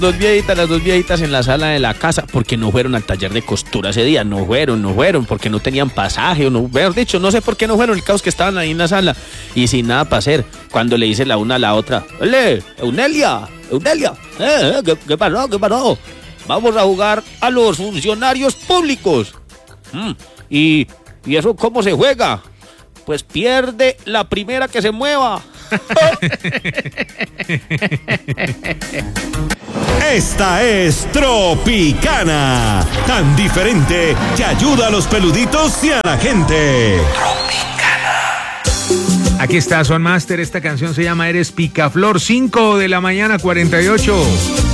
Las dos viejitas en la sala de la casa, porque no fueron al taller de costura ese día, no fueron, porque no tenían pasaje, o no, mejor dicho, no sé por qué no fueron, el caos que estaban ahí en la sala, y sin nada para hacer, cuando le dice la una a la otra, ¡Ole, Eunelia! ¿Qué pasó? Vamos a jugar a los funcionarios públicos. ¿Y eso cómo se juega? Pues pierde la primera que se mueva. Esta es Tropicana, tan diferente que ayuda a los peluditos y a la gente. Aquí está Son Master, esta canción se llama Eres Picaflor, 5 de la mañana, 48.